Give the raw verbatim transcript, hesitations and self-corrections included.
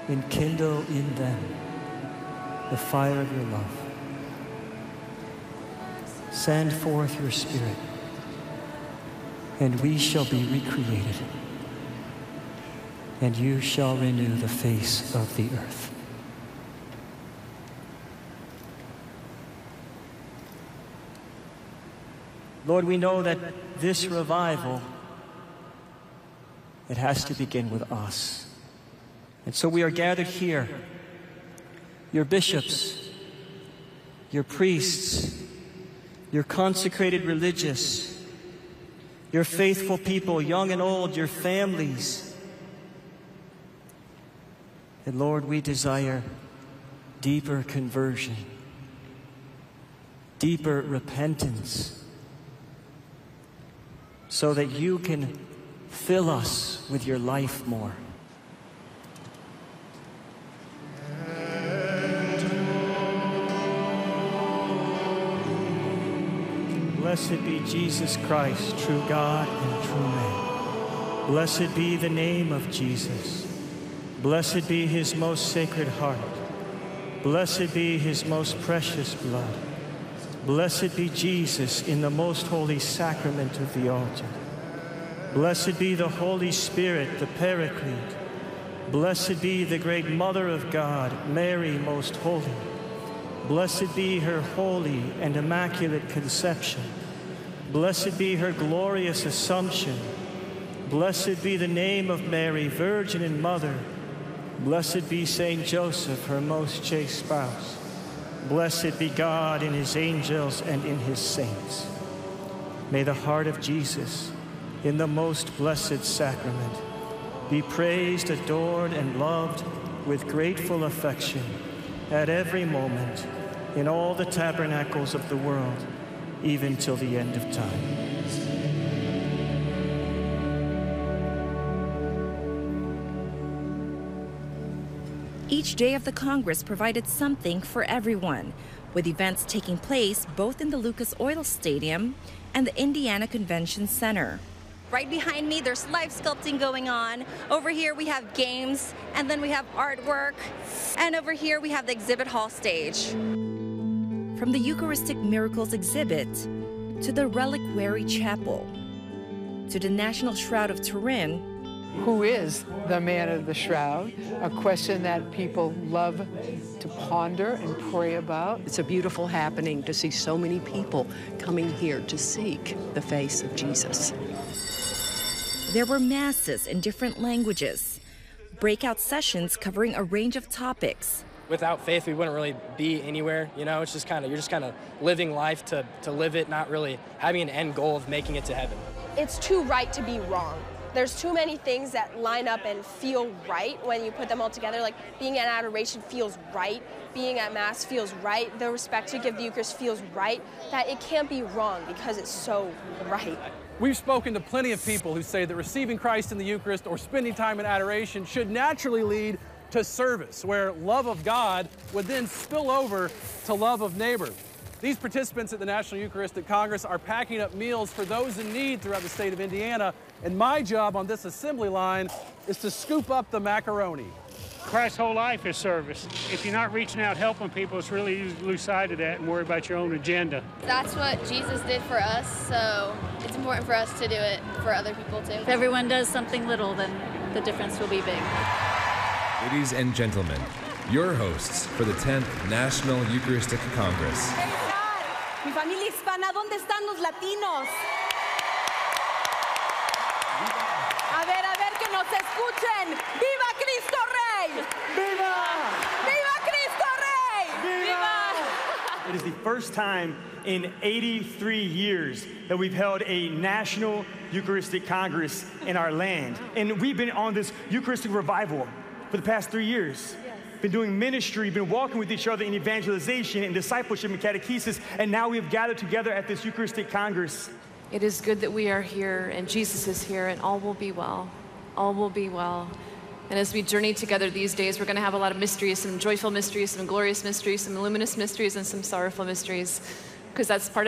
enkindle in them the fire of your love. Send forth your Spirit, and we shall be recreated, and you shall renew the face of the earth. Lord, we know that this revival, it has to begin with us. And so we are gathered here, your bishops, your priests, your consecrated religious, your faithful people, young and old, your families. And Lord, we desire deeper conversion, deeper repentance, so that you can fill us with your life more. Blessed be Jesus Christ, true God and true man. Blessed be the name of Jesus. Blessed be his most sacred heart. Blessed be his most precious blood. Blessed be Jesus in the most holy sacrament of the altar. Blessed be the Holy Spirit, the Paraclete. Blessed be the great Mother of God, Mary most holy. Blessed be her holy and immaculate conception. Blessed be her glorious assumption. Blessed be the name of Mary, Virgin and Mother. Blessed be Saint Joseph, her most chaste spouse. Blessed be God in his angels and in his saints. May the heart of Jesus, in the most blessed sacrament, be praised, adored, and loved with grateful affection at every moment in all the tabernacles of the world, even till the end of time. Each day of the Congress provided something for everyone, with events taking place both in the Lucas Oil Stadium and the Indiana Convention Center. Right behind me, there's live sculpting going on. Over here, we have games, and then we have artwork. And over here, we have the exhibit hall stage. From the Eucharistic Miracles exhibit, to the Reliquary Chapel, to the National Shroud of Turin. Who is the man of the shroud? A question that people love to ponder and pray about. It's a beautiful happening to see so many people coming here to seek the face of Jesus. There were masses in different languages, breakout sessions covering a range of topics. Without faith, we wouldn't really be anywhere. You know, it's just kind of, you're just kind of living life to, to live it, not really having an end goal of making it to heaven. It's too right to be wrong. There's too many things that line up and feel right when you put them all together. Like being at adoration feels right, being at Mass feels right, the respect to give the Eucharist feels right, that it can't be wrong because it's so right. We've spoken to plenty of people who say that receiving Christ in the Eucharist or spending time in adoration should naturally lead to service, where love of God would then spill over to love of neighbor. These participants at the National Eucharistic Congress are packing up meals for those in need throughout the state of Indiana, and my job on this assembly line is to scoop up the macaroni. Christ's whole life is service. If you're not reaching out helping people, it's really easy to lose sight of that and worry about your own agenda. That's what Jesus did for us, so it's important for us to do it for other people too. If everyone does something little, then the difference will be big. Ladies and gentlemen, your hosts for the tenth National Eucharistic Congress. Mi familia hispana, ¿dónde están los latinos? A ver, a ver, que nos escuchen. ¡Viva Cristo Rey! ¡Viva! ¡Viva Cristo Rey! ¡Viva! It is the first time in eighty-three years that we've held a National Eucharistic Congress in our land. And we've been on this Eucharistic revival for the past three years. Been doing ministry, been walking with each other in evangelization and discipleship and catechesis, and now we have gathered together at this Eucharistic Congress. It is good that we are here and Jesus is here and all will be well. All will be well. And as we journey together these days, we're going to have a lot of mysteries, some joyful mysteries, some glorious mysteries, some luminous mysteries, and some sorrowful mysteries, because that's part of